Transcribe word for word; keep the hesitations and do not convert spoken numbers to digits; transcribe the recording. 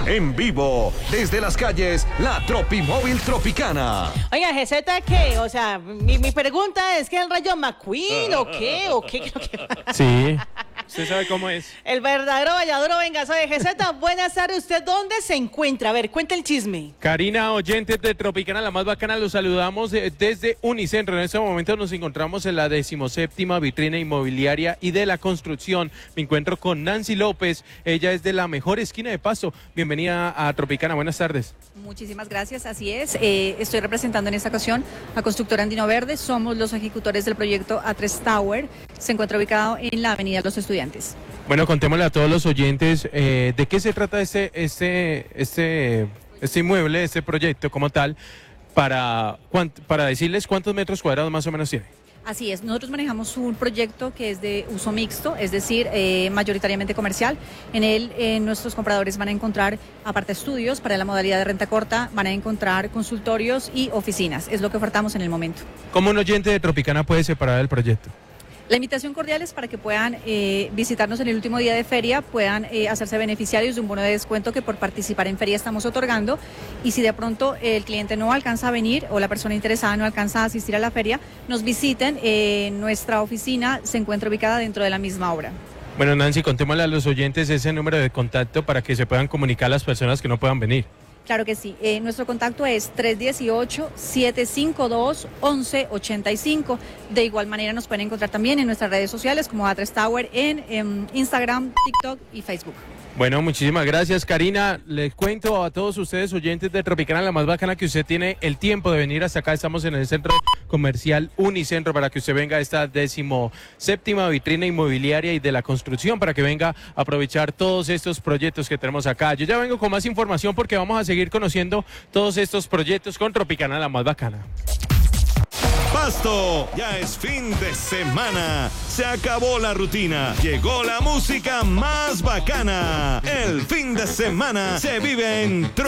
En vivo, desde las calles, la Tropimóvil Tropicana. Oiga, ¿G Z qué? O sea, mi, mi pregunta es, ¿que el Rayo McQueen o qué? ¿O qué? ¿Qué, qué? Sí, usted sabe cómo es. El verdadero valladuro, venga, soy G Z. Buenas tardes, ¿usted dónde se encuentra? A ver, cuenta el chisme. Karina, oyentes de Tropicana, la más bacana, los saludamos eh, desde Unicentro. En este momento nos encontramos en la decimoséptima vitrina inmobiliaria y de la construcción. Me encuentro con Nancy López, ella es de la mejor esquina de Pasto. Bienvenida a Tropicana, buenas tardes. Muchísimas gracias, así es. Eh, estoy representando en esta ocasión a Constructora Andino Verde. Somos los ejecutores del proyecto A tres Tower. Se encuentra ubicado en la Avenida Los Estudiantes. Bueno, contémosle a todos los oyentes eh, de qué se trata este, este, este, este inmueble, este proyecto como tal, para, para decirles cuántos metros cuadrados más o menos tiene. Así es, nosotros manejamos un proyecto que es de uso mixto, es decir, eh, mayoritariamente comercial. En él eh, nuestros compradores van a encontrar, aparte estudios para la modalidad de renta corta, van a encontrar consultorios y oficinas, es lo que ofertamos en el momento. ¿Cómo un oyente de Tropicana puede separar el proyecto? La invitación cordial es para que puedan eh, visitarnos en el último día de feria, puedan eh, hacerse beneficiarios de un bono de descuento que por participar en feria estamos otorgando, y si de pronto el cliente no alcanza a venir o la persona interesada no alcanza a asistir a la feria, nos visiten. Eh, nuestra oficina se encuentra ubicada dentro de la misma obra. Bueno, Nancy, contémosle a los oyentes ese número de contacto para que se puedan comunicar a las personas que no puedan venir. Claro que sí. Eh, nuestro contacto es tres uno ocho, siete cinco dos, once ochenta y cinco. De igual manera nos pueden encontrar también en nuestras redes sociales como A tres Tower en, en Instagram, TikTok y Facebook. Bueno, muchísimas gracias, Karina. Les cuento a todos ustedes, oyentes de Tropicana, la más bacana, que usted tiene el tiempo de venir hasta acá. Estamos en el centro comercial Unicentro para que usted venga a esta decimoséptima vitrina inmobiliaria y de la construcción, para que venga a aprovechar todos estos proyectos que tenemos acá. Yo ya vengo con más información porque vamos a seguir conociendo todos estos proyectos con Tropicana, la más bacana. Pasto, ya es fin de semana. Se acabó la rutina. Llegó la música más bacana. El fin de semana se vive en Tro